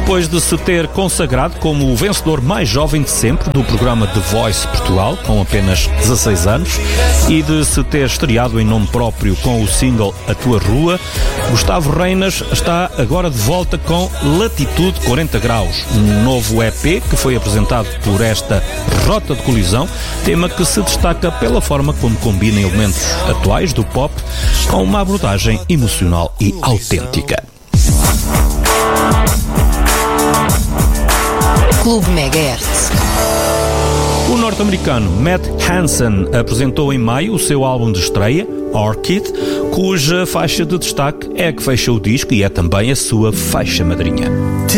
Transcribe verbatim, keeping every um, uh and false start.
Depois de se ter consagrado como o vencedor mais jovem de sempre do programa The Voice Portugal, com apenas dezasseis anos, e de se ter estreado em nome próprio com o single A Tua Rua, Gustavo Reinas está agora de volta com Latitude quarenta graus, um novo E P que foi apresentado por esta Rota de Colisão, tema que se destaca pela forma como combina elementos atuais do pop com uma abordagem emocional e autêntica. Clube Megahertz. O norte-americano Matt Hansen apresentou em maio o seu álbum de estreia, Orchid, cuja faixa de destaque é a que fecha o disco e é também a sua faixa madrinha.